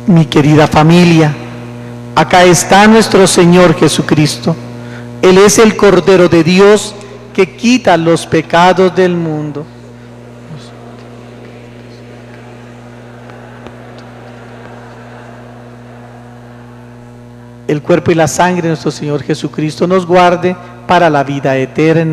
Mi querida familia, acá está nuestro Señor Jesucristo. Él es el Cordero de Dios que quita los pecados del mundo. El cuerpo y la sangre de nuestro Señor Jesucristo nos guarde para la vida eterna.